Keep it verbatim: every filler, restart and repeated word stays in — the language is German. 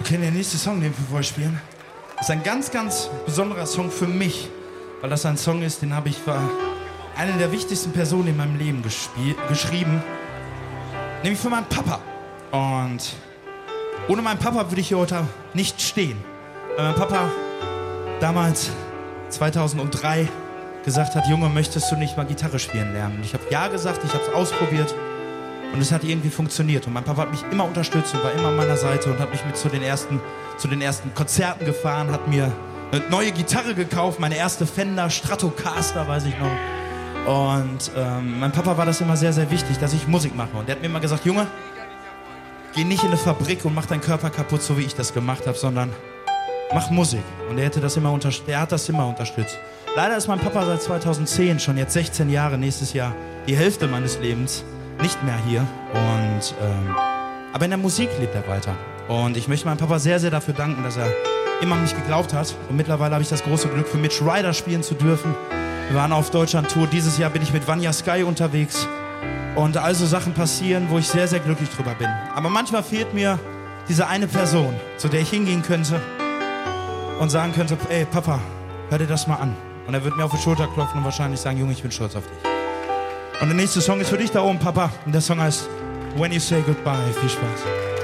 Okay, der nächste Song, den wir vorspielen, ist ein ganz, ganz besonderer Song für mich, weil das ein Song ist, den habe ich für eine der wichtigsten Personen in meinem Leben geschrieben, nämlich für meinen Papa. Und ohne meinen Papa würde ich hier heute nicht stehen, weil mein Papa damals zweitausenddrei gesagt hat, Junge, möchtest du nicht mal Gitarre spielen lernen? Und ich habe ja gesagt, ich habe es ausprobiert und es hat irgendwie funktioniert. Und mein Papa hat mich immer unterstützt und war immer an meiner Seite und hat mich mit zu den ersten, zu den ersten Konzerten gefahren, hat mir eine neue Gitarre gekauft, meine erste Fender Stratocaster, weiß ich noch. Und ähm, mein Papa war das immer sehr, sehr wichtig, dass ich Musik mache. Und der hat mir immer gesagt, Junge, geh nicht in eine Fabrik und mach deinen Körper kaputt, so wie ich das gemacht habe, sondern mach Musik. Und er, hätte das immer unter- er hat das immer unterstützt. Leider ist mein Papa seit zweitausendzehn, schon jetzt sechzehn Jahre, nächstes Jahr die Hälfte meines Lebens, nicht mehr hier. Und, ähm, aber in der Musik lebt er weiter. Und ich möchte meinem Papa sehr, sehr dafür danken, dass er immer an mich geglaubt hat. Und mittlerweile habe ich das große Glück, für Mitch Ryder spielen zu dürfen. Wir waren auf Deutschland-Tour. Dieses Jahr bin ich mit Vanya Sky unterwegs. Und also Sachen passieren, wo ich sehr, sehr glücklich drüber bin. Aber manchmal fehlt mir diese eine Person, zu der ich hingehen könnte und sagen könnte, ey Papa, hör dir das mal an. Und er wird mir auf die Schulter klopfen und wahrscheinlich sagen, Junge, ich bin stolz auf dich. Und der nächste Song ist für dich da oben, Papa. Und der Song heißt When You Say Goodbye. Viel Spaß.